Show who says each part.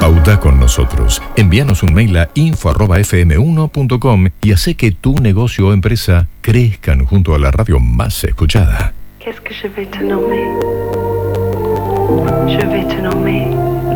Speaker 1: Audá con nosotros. Envíanos un mail a info@fm1.com y hace que tu negocio o empresa crezcan junto a la radio más escuchada.
Speaker 2: Qu'est-ce que je vais te nommer? Je vais te nommer